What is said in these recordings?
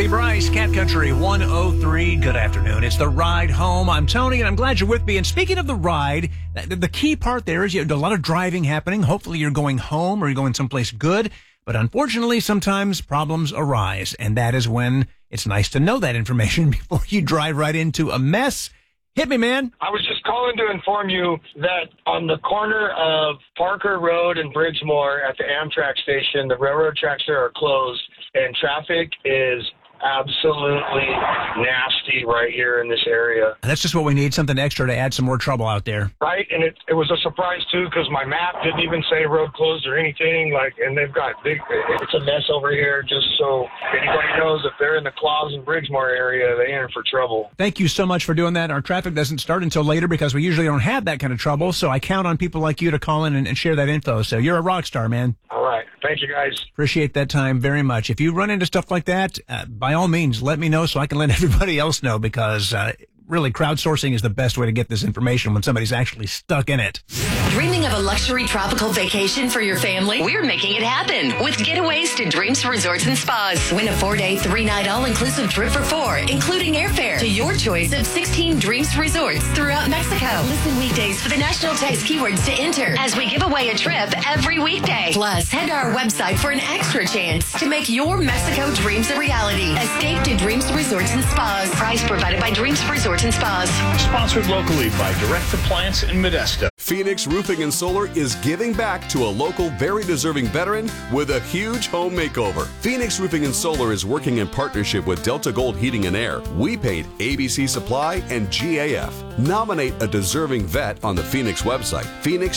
Lee Brice, Cat Country 103. Good afternoon. It's the ride home. I'm Tony, and I'm glad you're with me. And speaking of the ride, the key part there is you have a lot of driving happening. Hopefully you're going home or you're going someplace good. But unfortunately, sometimes problems arise, and that is when it's nice to know that information before you drive right into a mess. Hit me, man. I was just calling to inform you that on the corner of Parker Road and Bridgemore at the Amtrak station, the railroad tracks there are closed, and traffic is absolutely nasty right here in this area. That's just what we need, something extra to add some more trouble out there. Right, and it was a surprise, too, because my map didn't even say road closed or anything, and they've got it's a mess over here, just so anybody knows if they're in the Claus and Bridgemore area, they enter for trouble. Thank you so much for doing that. Our traffic doesn't start until later because we usually don't have that kind of trouble, so I count on people like you to call in and share that info, so you're a rock star, man. All right. Thank you, guys. Appreciate that time very much. If you run into stuff like that, by all means, let me know so I can let everybody else know because really crowdsourcing is the best way to get this information when somebody's actually stuck in it. Dreaming of a luxury tropical vacation for your family? We're making it happen with Getaways to Dreams Resorts and Spas. Win a 4-day, 3-night all-inclusive trip for 4, including airfare to your choice of 16 Dreams Resorts throughout Mexico. Listen weekdays for the national text keywords to enter as we give away a trip every weekday. Plus, head to our website for an extra chance to make your Mexico dreams a reality. Escape to Dreams Resorts and Spas. Prize provided by Dreams Resorts and Spas. Sponsored locally by Direct Appliance in Modesto. Phoenix Roofing and Solar is giving back to a local, very deserving veteran with a huge home makeover. Phoenix Roofing and Solar is working in partnership with Delta Gold Heating and Air, We Paint, ABC Supply, and GAF. Nominate a deserving vet on the Phoenix website,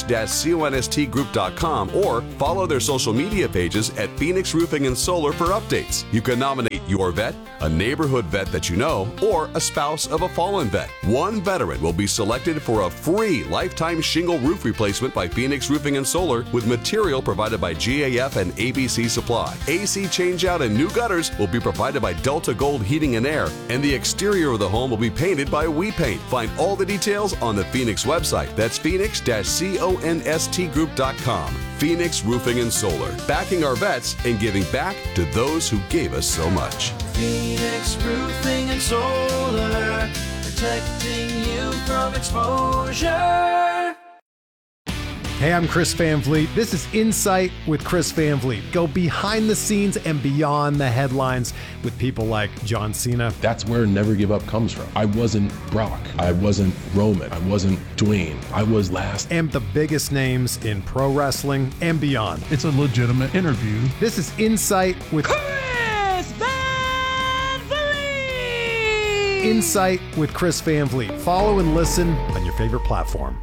phoenix-constgroup.com, or follow their social media pages at Phoenix Roofing and Solar for updates. You can nominate your vet, a neighborhood vet that you know, or a spouse of a fallen vet. One veteran will be selected for a free lifetime shingle roof replacement by Phoenix Roofing and Solar with material provided by GAF and ABC Supply. AC changeout and new gutters will be provided by Delta Gold Heating and Air, and the exterior of the home will be painted by We Paint. Find all the details on the Phoenix website. That's phoenix-constgroup.com. Phoenix Roofing and Solar, backing our vets and giving back to those who gave us so much. Phoenix Roofing and Solar, protecting you from exposure. Hey, I'm Chris Van Vliet. This is Insight with Chris Van Vliet. Go behind the scenes and beyond the headlines with people like John Cena. That's where Never Give Up comes from. I wasn't Brock. I wasn't Roman. I wasn't Dwayne. I was last. And the biggest names in pro wrestling and beyond. It's a legitimate interview. This is Insight with Chris Van Vliet. Insight with Chris Van Vliet. Follow and listen on your favorite platform.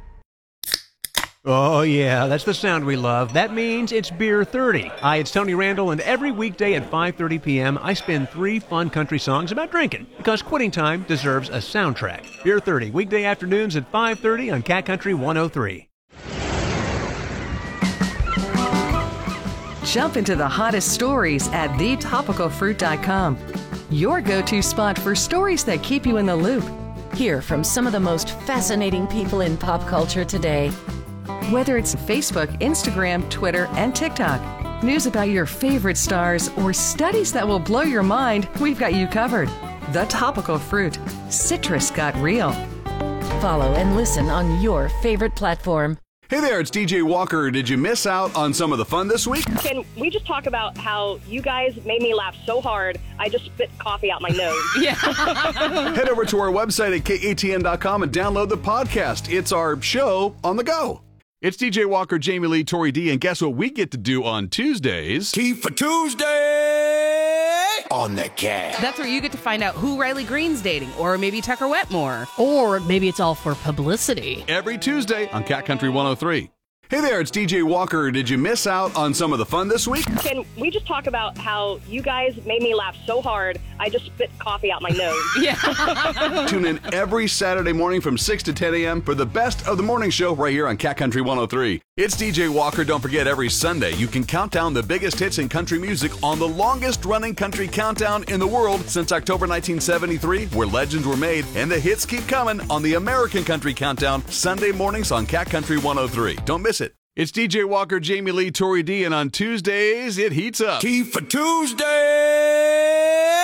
Oh, yeah, that's the sound we love. That means it's Beer 30. Hi, it's Tony Randall, and every weekday at 5:30 p.m., I spin 3 fun country songs about drinking, because quitting time deserves a soundtrack. Beer 30, weekday afternoons at 5:30 on Cat Country 103. Jump into the hottest stories at thetopicalfruit.com. Your go-to spot for stories that keep you in the loop. Hear from some of the most fascinating people in pop culture today. Whether it's Facebook, Instagram, Twitter, and TikTok, news about your favorite stars, or studies that will blow your mind, we've got you covered. The Topical Fruit. Citrus got real. Follow and listen on your favorite platform. Hey there, it's DJ Walker. Did you miss out on some of the fun this week? Can we just talk about how you guys made me laugh so hard, I just spit coffee out my nose? Yeah. Head over to our website at katn.com and download the podcast. It's our show on the go. It's DJ Walker, Jamie Lee, Tori D, and guess what we get to do on Tuesdays? Tea for Tuesday on the Cat. That's where you get to find out who Riley Green's dating, or maybe Tucker Wetmore. Or maybe it's all for publicity. Every Tuesday on Cat Country 103. Hey there, it's DJ Walker. Did you miss out on some of the fun this week? Can we just talk about how you guys made me laugh so hard, I just spit coffee out my nose? Yeah. Tune in every Saturday morning from 6 to 10 a.m. for the best of the morning show right here on Cat Country 103. It's DJ Walker. Don't forget, every Sunday you can count down the biggest hits in country music on the longest-running country countdown in the world since October 1973, where legends were made, and the hits keep coming on the American Country Countdown, Sunday mornings on Cat Country 103. Don't miss it. It's DJ Walker, Jamie Lee, Tori D, and on Tuesdays, it heats up. Tea for Tuesday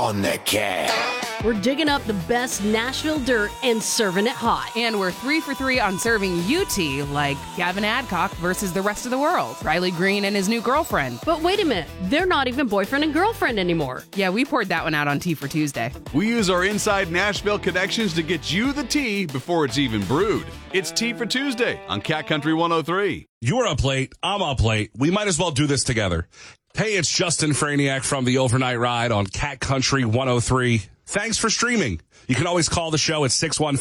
On the Cat. We're digging up the best Nashville dirt and serving it hot. And we're 3 for 3 on serving UT, like Gavin Adcock versus the rest of the world, Riley Green and his new girlfriend. But wait a minute, they're not even boyfriend and girlfriend anymore. Yeah, we poured that one out on Tea for Tuesday. We use our inside Nashville connections to get you the tea before it's even brewed. It's Tea for Tuesday on Cat Country 103. You're up late. I'm up late. We might as well do this together. Hey, it's Justin Franiak from the Overnight Ride on Cat Country 103. Thanks for streaming. You can always call the show at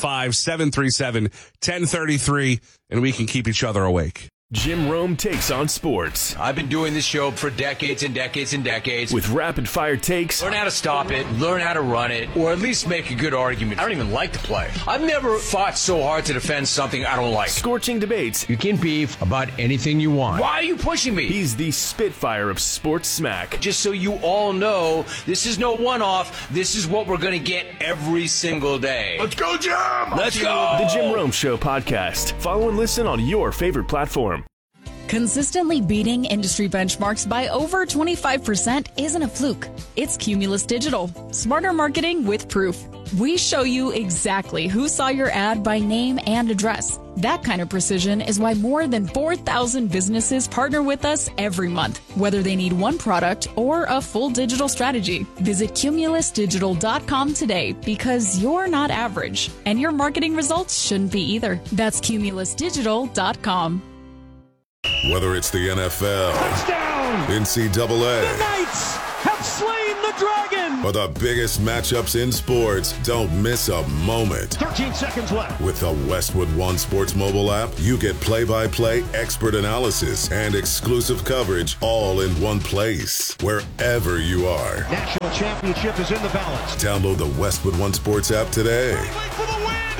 615-737-1033, and we can keep each other awake. Jim Rome takes on sports. I've been doing this show for decades and decades and decades. With rapid-fire takes. Learn how to stop it, learn how to run it, or at least make a good argument. I don't even like to play. I've never fought so hard to defend something I don't like. Scorching debates. You can beef about anything you want. Why are you pushing me? He's the Spitfire of sports smack. Just so you all know, this is no one-off. This is what we're going to get every single day. Let's go, Jim! Let's go! The Jim Rome Show podcast. Follow and listen on your favorite platform. Consistently beating industry benchmarks by over 25% isn't a fluke. It's Cumulus Digital. Smarter marketing with proof. We show you exactly who saw your ad by name and address. That kind of precision is why more than 4,000 businesses partner with us every month, whether they need one product or a full digital strategy. Visit cumulusdigital.com today because you're not average, and your marketing results shouldn't be either. That's cumulusdigital.com. Whether it's the NFL, touchdown, NCAA, the Knights have slain the dragon, or the biggest matchups in sports, don't miss a moment. 13 seconds left. With the Westwood One Sports mobile app, you get play-by-play expert analysis and exclusive coverage all in one place, wherever you are. National championship is in the balance. Download the Westwood One Sports app today. For the win.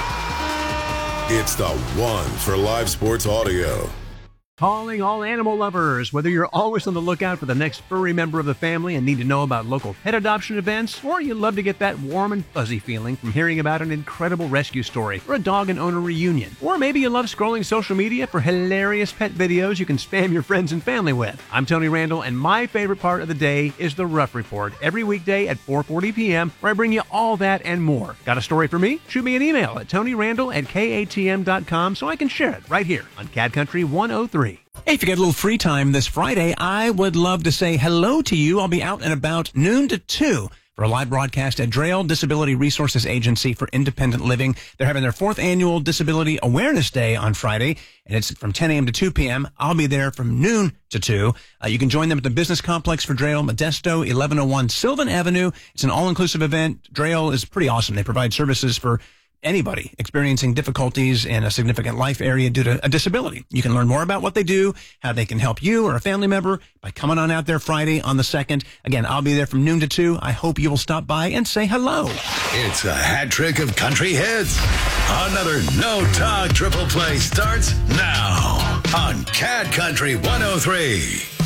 Yeah! It's the one for live sports audio. Calling all animal lovers. Whether you're always on the lookout for the next furry member of the family and need to know about local pet adoption events, or you love to get that warm and fuzzy feeling from hearing about an incredible rescue story or a dog and owner reunion, or maybe you love scrolling social media for hilarious pet videos you can spam your friends and family with. I'm Tony Randall, and my favorite part of the day is the Rough Report every weekday at 4:40 p.m., where I bring you all that and more. Got a story for me? Shoot me an email at tonyrandall@katm.com so I can share it right here on Cat Country 103. Hey, if you get a little free time this Friday, I would love to say hello to you. I'll be out and about noon to 2 for a live broadcast at Drayle Disability Resources Agency for Independent Living. They're having their 4th annual Disability Awareness Day on Friday, and it's from 10 a.m. to 2 p.m. I'll be there from noon to 2. You can join them at the Business Complex for Drayle, Modesto, 1101 Sylvan Avenue. It's an all-inclusive event. Drayle is pretty awesome. They provide services for anybody experiencing difficulties in a significant life area due to a disability. You can learn more about what they do, how they can help you or a family member by coming on out there Friday on the 2nd. Again, I'll be there from noon to 2. I hope you will stop by and say hello. It's a hat trick of country hits. Another No Talk triple play starts now on Cat Country 103.